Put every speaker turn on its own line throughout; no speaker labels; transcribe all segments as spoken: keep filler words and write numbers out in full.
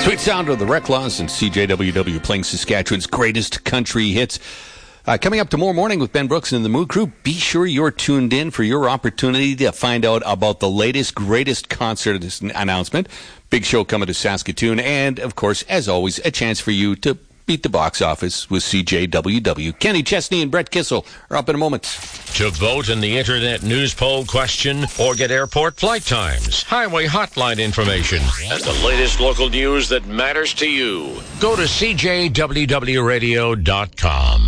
Sweet sound of the Reclaws and C J W W playing Saskatchewan's greatest country hits. Uh, coming up tomorrow morning with Ben Brooks and the Mood Crew, be sure you're tuned in for your opportunity to find out about the latest, greatest concert announcement. Big show coming to Saskatoon. And, of course, as always, a chance for you to beat the box office with C J W W. Kenny Chesney and Brett Kissel are up in a moment.
To vote in the Internet News Poll question or get airport flight times, highway hotline information, and the latest local news that matters to you, go to c j w w radio dot com.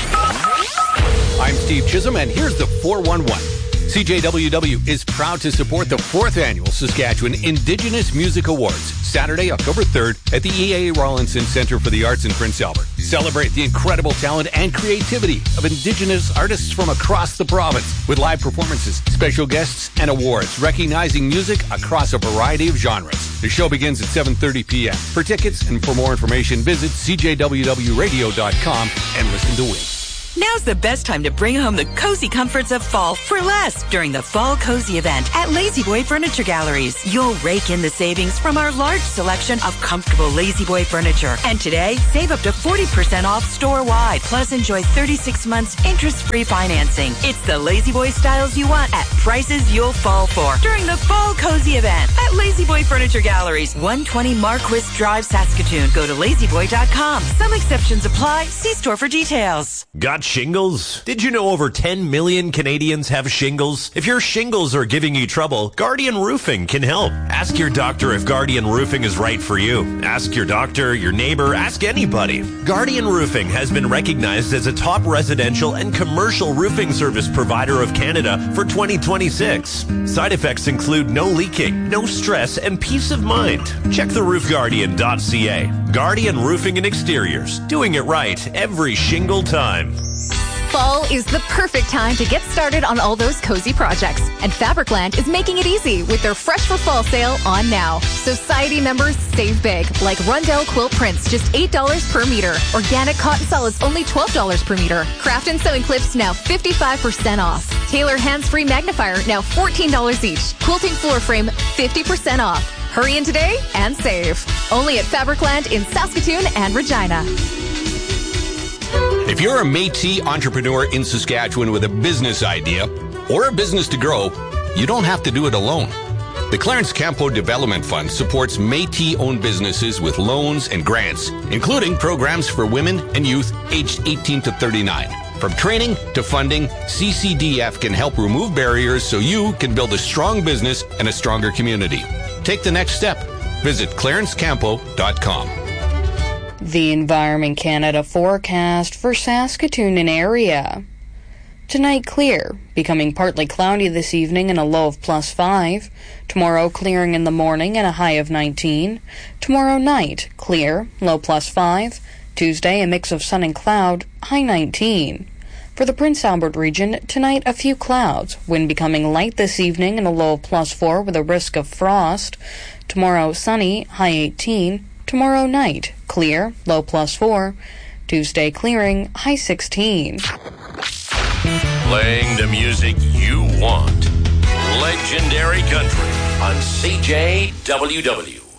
I'm Steve Chisholm, and here's the four one one. C J W W is proud to support the fourth Annual Saskatchewan Indigenous Music Awards, Saturday, October third, at the E A Rawlinson Centre for the Arts in Prince Albert. Celebrate the incredible talent and creativity of Indigenous artists from across the province with live performances, special guests, and awards recognizing music across a variety of genres. The show begins at seven thirty p.m. For tickets and for more information, visit c j w w radio dot com and listen to win.
Now's the best time to bring home the cozy comforts of fall for less during the Fall Cozy event at Lazy Boy Furniture Galleries. You'll rake in the savings from our large selection of comfortable Lazy Boy furniture. And today, save up to forty percent off store-wide. Plus, enjoy thirty-six months interest-free financing. It's the Lazy Boy styles you want at prices you'll fall for during the Fall Cozy event at Lazy Boy Furniture Galleries, one twenty Marquis Drive, Saskatoon. Go to lazy boy dot com. Some exceptions apply. See store for details.
Got shingles? Did you know over ten million Canadians have shingles? If your shingles are giving you trouble, Guardian Roofing can help. Ask your doctor if Guardian Roofing is right for you. Ask your doctor, your neighbor, ask anybody. Guardian Roofing has been recognized as a top residential and commercial roofing service provider of Canada for twenty twenty-six. Side effects include no leaking, no stress, and peace of mind. Check the roof guardian dot c a. Guardian Roofing and Exteriors, doing it right every shingle time.
Fall is the perfect time to get started on all those cozy projects. And Fabricland is making it easy with their Fresh for Fall sale on now. Society members save big, like Rundell quilt prints, just eight dollars per meter. Organic cotton solids, only twelve dollars per meter. Craft and sewing clips, now fifty-five percent off. Taylor hands-free magnifier, now fourteen dollars each. Quilting floor frame, fifty percent off. Hurry in today and save. Only at Fabricland in Saskatoon and Regina.
If you're a Métis entrepreneur in Saskatchewan with a business idea or a business to grow, you don't have to do it alone. The Clarence Campo Development Fund supports Métis-owned businesses with loans and grants, including programs for women and youth aged eighteen to thirty-nine. From training to funding, C C D F can help remove barriers so you can build a strong business and a stronger community. Take the next step. Visit clarence campo dot com.
The Environment Canada forecast for Saskatoon and area. Tonight clear, becoming partly cloudy this evening and a low of plus five. Tomorrow clearing in the morning and a high of nineteen. Tomorrow night clear, low plus five. Tuesday a mix of sun and cloud, high nineteen. For the Prince Albert region, tonight a few clouds, wind becoming light this evening and a low of plus four with a risk of frost. Tomorrow sunny, high eighteen. Tomorrow night, clear, low plus four. Tuesday clearing, high sixteen.
Playing the music you want. Legendary Country on C J W W.